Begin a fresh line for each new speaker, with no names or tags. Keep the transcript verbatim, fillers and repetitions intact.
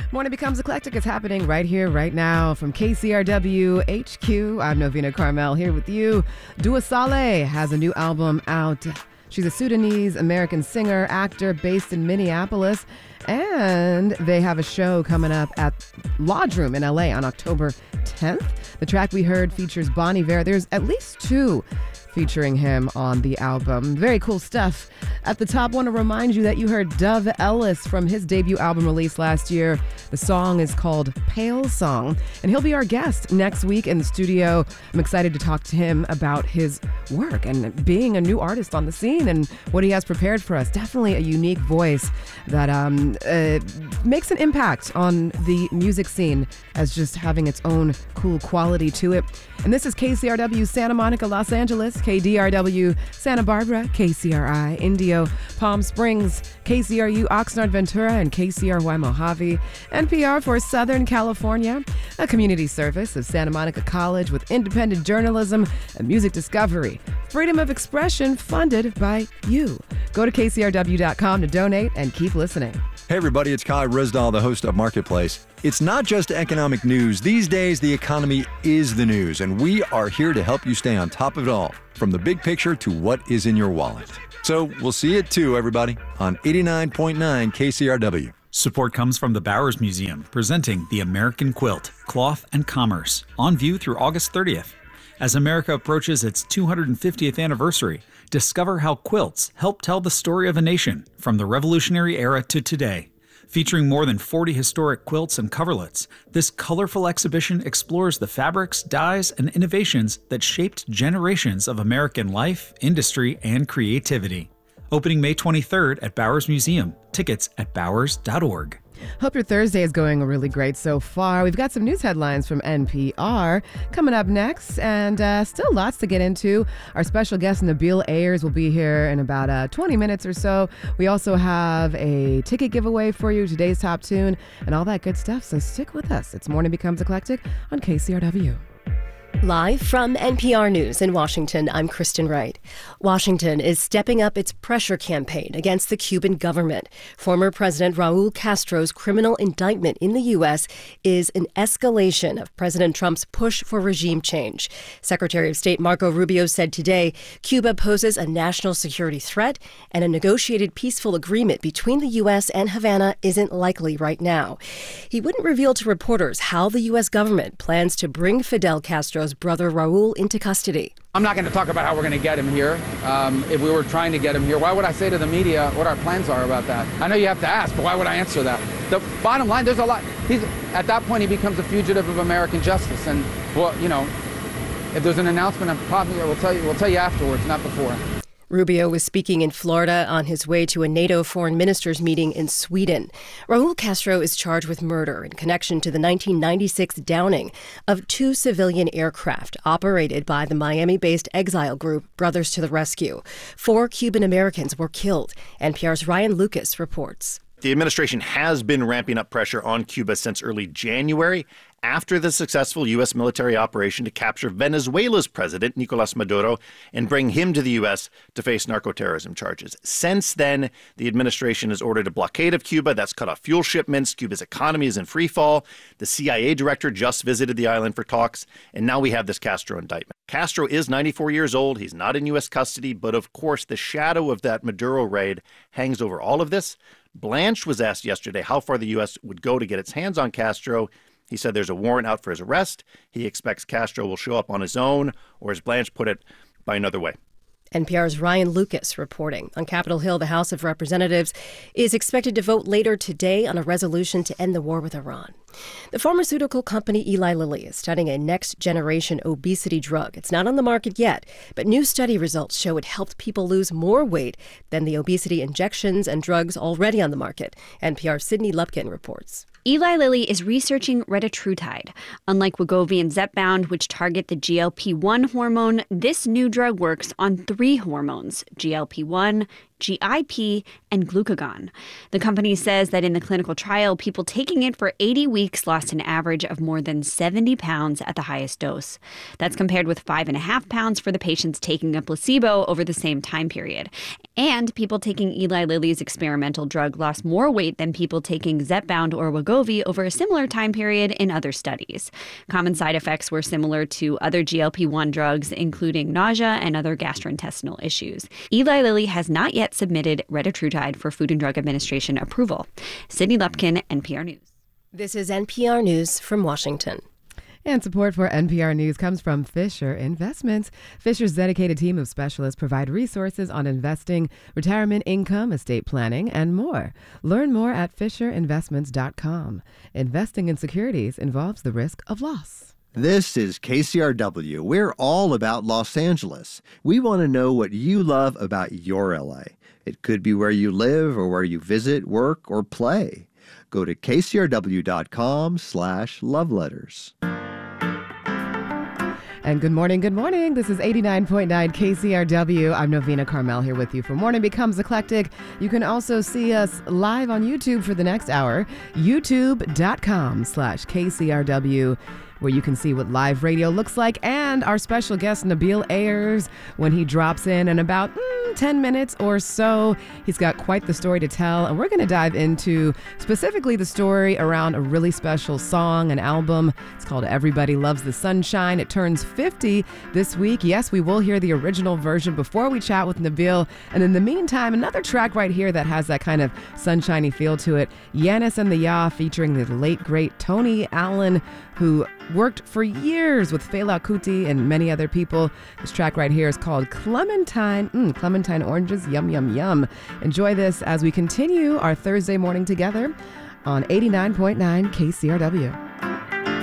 Morning Becomes Eclectic is happening right here, right now from K C R W H Q. I'm Novena Carmel here with you. Dua Saleh has a new album out. She's a Sudanese-American singer, actor based in Minneapolis, and they have a show coming up at Lodge Room in L A on October tenth. The track we heard features Bon Iver. There's at least two featuring him on the album. Very cool stuff. At the top, want to remind you that you heard Dove Ellis from his debut album released last year. The song is called Pale Song, and he'll be our guest next week in the studio. I'm excited to talk to him about his work and being a new artist on the scene and what he has prepared for us. Definitely a unique voice that um, uh, makes an impact on the music scene as just having its own cool quality to it. And this is K C R W Santa Monica, Los Angeles, K D R W Santa Barbara, K C R I Indio, Palm Springs, K C R U Oxnard Ventura, and K C R Y Mojave. N P R for Southern California, a community service of Santa Monica College with independent journalism and music discovery. Freedom of expression funded by you. Go to K C R W dot com to donate and keep listening.
Hey everybody, it's Kai Rizdal, the host of Marketplace. It's not just economic news. These days, the economy is the news, and we are here to help you stay on top of it all, from the big picture to what is in your wallet. So we'll see you at two, everybody, on eighty-nine point nine K C R W.
Support comes from the Bowers Museum, presenting The American Quilt, Cloth and Commerce, on view through August thirtieth. As America approaches its two hundred fiftieth anniversary, discover how quilts help tell the story of a nation from the Revolutionary era to today. Featuring more than forty historic quilts and coverlets, this colorful exhibition explores the fabrics, dyes, and innovations that shaped generations of American life, industry, and creativity. Opening May twenty-third at Bowers Museum. Tickets at bowers dot org.
Hope your Thursday is going really great so far. We've got some news headlines from N P R coming up next, and uh, still lots to get into. Our special guest, Nabil Ayers, will be here in about uh, twenty minutes or so. We also have a ticket giveaway for you, today's top tune, and all that good stuff, so stick with us. It's Morning Becomes Eclectic on K C R W.
Live from N P R News in Washington, I'm Kristen Wright. Washington is stepping up its pressure campaign against the Cuban government. Former President Raul Castro's criminal indictment in the U S is an escalation of President Trump's push for regime change. Secretary of State Marco Rubio said today Cuba poses a national security threat and a negotiated peaceful agreement between the U S and Havana isn't likely right now. He wouldn't reveal to reporters how the U S government plans to bring Fidel Castro's brother Raul into custody.
I'm not going to talk about how we're going to get him here. Um, if we were trying to get him here, why would I say to the media what our plans are about that? I know you have to ask, but why would I answer that? The bottom line, there's a lot. He's, at that point, he becomes a fugitive of American justice. And, well, you know, if there's an announcement, I'm probably, we'll tell you, we'll tell you afterwards, not before.
Rubio was speaking in Florida on his way to a NATO foreign ministers meeting in Sweden. Raul Castro is charged with murder in connection to the nineteen ninety-six downing of two civilian aircraft operated by the Miami-based exile group Brothers to the Rescue. Four Cuban Americans were killed. N P R's Ryan Lucas reports.
The administration has been ramping up pressure on Cuba since early January after the successful U S military operation to capture Venezuela's president, Nicolas Maduro, and bring him to the U S to face narco-terrorism charges. Since then, the administration has ordered a blockade of Cuba that's cut off fuel shipments. Cuba's economy is in free fall. The C I A director just visited the island for talks, and now we have this Castro indictment. Castro is ninety-four years old. He's not in U S custody, but of course, the shadow of that Maduro raid hangs over all of this. Blanche was asked yesterday how far the U S would go to get its hands on Castro. He said there's a warrant out for his arrest. He expects Castro will show up on his own, or as Blanche put it, by another way.
N P R's Ryan Lucas reporting. On Capitol Hill, the House of Representatives is expected to vote later today on a resolution to end the war with Iran. The pharmaceutical company Eli Lilly is studying a next-generation obesity drug. It's not on the market yet, but new study results show it helped people lose more weight than the obesity injections and drugs already on the market. N P R's Sydney Lupkin reports.
Eli Lilly is researching retatrutide. Unlike Wegovy and Zepbound, which target the G L P one hormone, this new drug works on three hormones, G L P one, G I P, and glucagon. The company says that in the clinical trial, people taking it for eighty weeks lost an average of more than seventy pounds at the highest dose. That's compared with five and a half pounds for the patients taking a placebo over the same time period. And people taking Eli Lilly's experimental drug lost more weight than people taking Zepbound or Wegovy over a similar time period in other studies. Common side effects were similar to other G L P one drugs, including nausea and other gastrointestinal issues. Eli Lilly has not yet submitted retatrutide for Food and Drug Administration approval. Sydney Lupkin, N P R News.
This is N P R News from Washington.
And support for N P R News comes from Fisher Investments. Fisher's dedicated team of specialists provide resources on investing, retirement income, estate planning, and more. Learn more at fisher investments dot com. Investing in securities involves the risk of loss.
This is K C R W. We're all about Los Angeles. We want to know what you love about your L A. It could be where you live or where you visit, work, or play. Go to k c r w dot com slash love letters.
And good morning, good morning. This is eighty-nine point nine K C R W. I'm Novena Carmel here with you for Morning Becomes Eclectic. You can also see us live on YouTube for the next hour, youtube dot com slash K C R W, where you can see what live radio looks like, and our special guest, Nabil Ayers, when he drops in in about mm, ten minutes or so. He's got quite the story to tell, and we're going to dive into specifically the story around a really special song, an album. It's called Everybody Loves the Sunshine. It turns fifty this week. Yes, we will hear the original version before we chat with Nabil. And in the meantime, another track right here that has that kind of sunshiny feel to it, Yanis and the Ya, featuring the late, great Tony Allen, who worked for years with Fela Kuti and many other people. This track right here is called Clementine. Mm, Clementine oranges, yum, yum, yum. Enjoy this as we continue our Thursday morning together on eighty-nine point nine K C R W.